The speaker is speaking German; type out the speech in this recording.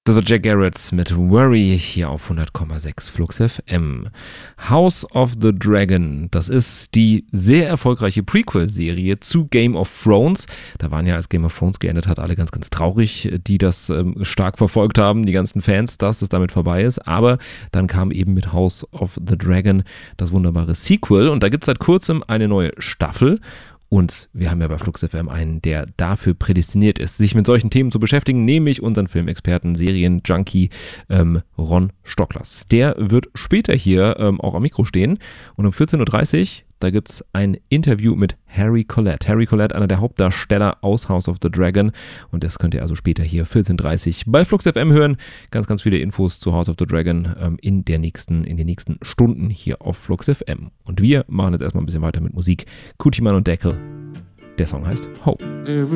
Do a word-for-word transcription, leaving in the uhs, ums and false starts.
Das war Jack Garrett mit Worry hier auf hundert Komma sechs Flux F M. House of the Dragon, das ist die sehr erfolgreiche Prequel-Serie zu Game of Thrones. Da waren ja, als Game of Thrones geendet hat, alle ganz, ganz traurig, die das ähm, stark verfolgt haben, die ganzen Fans, dass es damit vorbei ist. Aber dann kam eben mit House of the Dragon das wunderbare Sequel und da gibt es seit kurzem eine neue Staffel. Und wir haben ja bei Flux F M einen, der dafür prädestiniert ist, sich mit solchen Themen zu beschäftigen, nämlich unseren Filmexperten, Serien-Junkie ähm, Ron Stocklers. Der wird später hier ähm, auch am Mikro stehen und um vierzehn Uhr dreißig, da gibt es ein Interview mit Harry Collette. Harry Collette, einer der Hauptdarsteller aus House of the Dragon und das könnt ihr also später hier vierzehn Uhr dreißig bei Flux F M hören. Ganz, ganz viele Infos zu House of the Dragon ähm, in, der nächsten, in den nächsten Stunden hier auf Flux F M. Und wir machen jetzt erstmal ein bisschen weiter mit Musik. Kutiman und Deckel. Der Song heißt Hope.